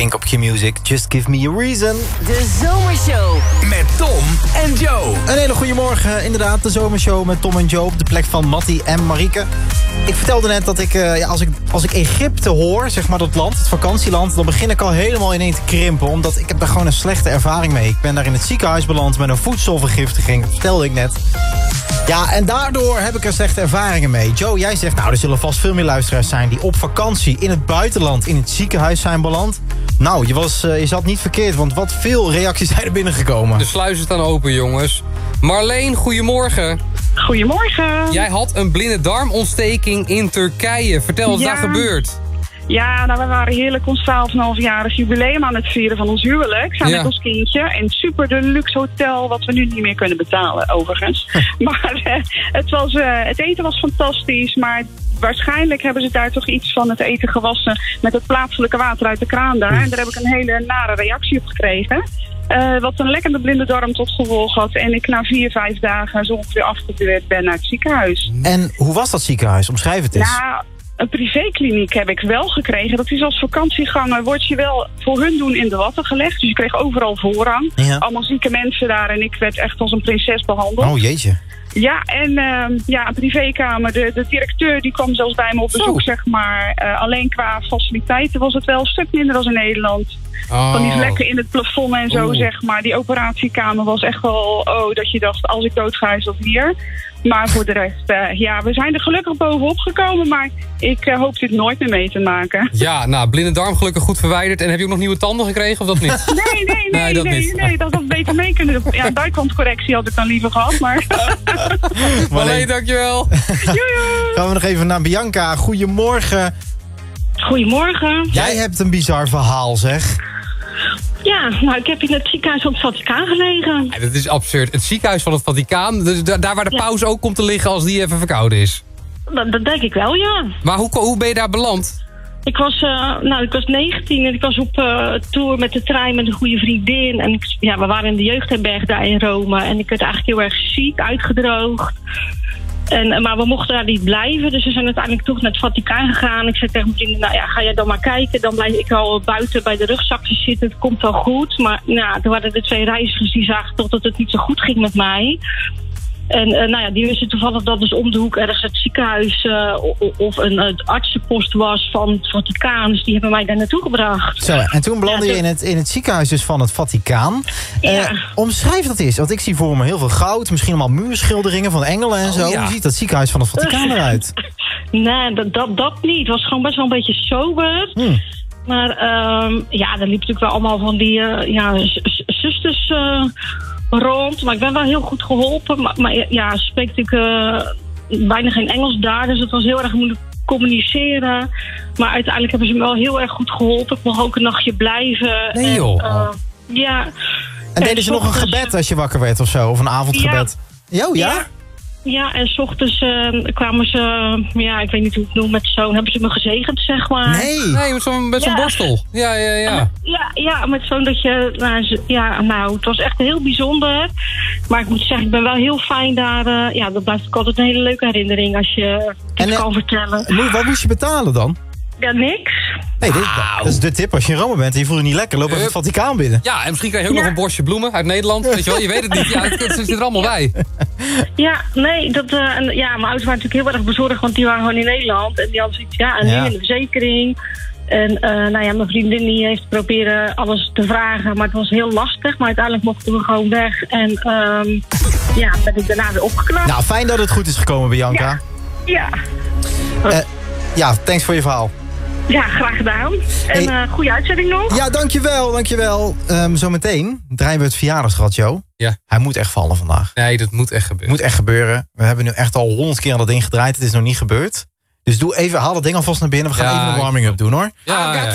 Pink op Q-Music, Just Give Me a Reason. De Zomershow. Met Tom en Joe. Een hele goede morgen, inderdaad. De Zomershow met Tom en Joe op de plek van Mattie en Marieke. Ik vertelde net dat als ik Egypte hoor, zeg maar dat land, het vakantieland, dan begin ik al helemaal ineen te krimpen. Omdat ik heb daar gewoon een slechte ervaring mee. Ik ben daar in het ziekenhuis beland met een voedselvergiftiging. Dat vertelde ik net. Ja, en daardoor heb ik er slechte ervaringen mee. Joe, jij zegt, nou, er zullen vast veel meer luisteraars zijn die op vakantie in het buitenland in het ziekenhuis zijn beland. Nou, je zat niet verkeerd, want wat veel reacties zijn er binnengekomen. De sluizen staan open, jongens. Marleen, goedemorgen. Goedemorgen. Jij had een blinde darmontsteking in Turkije. Vertel, wat is daar gebeurd? Ja, nou, we waren heerlijk ons 12,5-jarig jubileum aan het vieren van ons huwelijk. Samen met ons kindje. En super deluxe hotel, wat we nu niet meer kunnen betalen, overigens. Maar het eten was fantastisch, maar waarschijnlijk hebben ze daar toch iets van het eten gewassen met het plaatselijke water uit de kraan daar. En daar heb ik een hele nare reactie op gekregen. Wat een lekkende blinde darm tot gevolg had. En ik na 4-5 dagen zo ongeveer afgestudeerd ben naar het ziekenhuis. En hoe was dat ziekenhuis? Omschrijf het eens. Nou, een privékliniek heb ik wel gekregen. Dat is als vakantieganger, word je wel voor hun doen in de watten gelegd. Dus je kreeg overal voorrang. Ja. Allemaal zieke mensen daar en ik werd echt als een prinses behandeld. Oh jeetje. Ja, en een privékamer. De directeur die kwam zelfs bij me op bezoek, zeg maar. Alleen qua faciliteiten was het wel een stuk minder dan in Nederland. Oh. Van die vlekken in het plafond en zo, zeg maar. Die operatiekamer was echt wel, dat je dacht, als ik dood ga is dat hier. Maar voor de rest, we zijn er gelukkig bovenop gekomen. Maar ik hoop dit nooit meer mee te maken. Ja, nou, blinde darm gelukkig goed verwijderd. En heb je ook nog nieuwe tanden gekregen of dat niet? Nee, dat had beter mee kunnen doen. Ja, buitenkantcorrectie had ik dan liever gehad, maar... Marleen, dankjewel. Gaan we nog even naar Bianca. Goedemorgen. Goedemorgen. Jij hebt een bizar verhaal, zeg. Ja, nou, ik heb in het ziekenhuis van het Vaticaan gelegen. Ja, dat is absurd. Het ziekenhuis van het Vaticaan, dus daar waar de paus ook komt te liggen als die even verkouden is. Dat denk ik wel, ja. Maar hoe ben je daar beland? Ik was 19 en ik was op tour met de trein met een goede vriendin. En we waren in de jeugdherberg daar in Rome. En ik werd eigenlijk heel erg ziek, uitgedroogd. Maar we mochten daar niet blijven, dus we zijn uiteindelijk toch naar het Vaticaan gegaan. Ik zei tegen mijn vrienden, ga jij dan maar kijken. Dan blijf ik al buiten bij de rugzakjes zitten, het komt wel goed. Maar toen waren er 2 reizigers die zagen toch dat het niet zo goed ging met mij. En die wisten toevallig dat dus om de hoek ergens het ziekenhuis of een artsenpost was van het Vaticaan. Dus die hebben mij daar naartoe gebracht. Zo, en toen belandde je in het ziekenhuis dus van het Vaticaan. Omschrijf dat eens, want ik zie voor me heel veel goud. Misschien allemaal muurschilderingen van engelen en zo. Ja. Hoe ziet dat ziekenhuis van het Vaticaan eruit? Nee, dat niet. Het was gewoon best wel een beetje sober. Maar er liep natuurlijk wel allemaal van die zusters... rond, maar ik ben wel heel goed geholpen. Maar spreek natuurlijk bijna geen Engels daar, dus het was heel erg moeilijk communiceren. Maar uiteindelijk hebben ze me wel heel erg goed geholpen. Ik mocht ook een nachtje blijven. Nee joh. En deden ze nog een gebed als je wakker werd of zo? Of een avondgebed? Ja? Ja, en 's ochtends kwamen ze, ik weet niet hoe ik het noem, hebben ze me gezegend, zeg maar. Nee, met zo'n borstel. Ja. Ja, met zo'n dat je, het was echt heel bijzonder. Maar ik moet zeggen, ik ben wel heel fijn daar. Dat blijft ook altijd een hele leuke herinnering als je het kan vertellen. Wat moest je betalen dan? Ja, niks. Nee, dat is de tip. Als je in Rome bent en je voelt je niet lekker, loop even het Vaticaan binnen. Ja, en misschien krijg je ook nog een bosje bloemen uit Nederland. Weet je wel, je weet het niet. Ja, het zit er allemaal bij. Ja, nee, mijn ouders waren natuurlijk heel erg bezorgd, want die waren gewoon in Nederland. En die hadden zoiets, nu in de verzekering. En mijn vriendin die heeft proberen alles te vragen, maar het was heel lastig. Maar uiteindelijk mochten we gewoon weg. En ben ik daarna weer opgeknapt. Nou, fijn dat het goed is gekomen, Bianca. Ja. Thanks voor je verhaal. Ja, graag gedaan. En goede uitzending nog. Ja, dankjewel. Zometeen draaien we het verjaardagsrad, Joe. Ja. Hij moet echt vallen vandaag. Nee, dat moet echt gebeuren. We hebben nu echt al 100 keer aan dat ding gedraaid. Het is nog niet gebeurd. Dus haal dat ding alvast naar binnen. We gaan even een warming-up doen, hoor. Ja.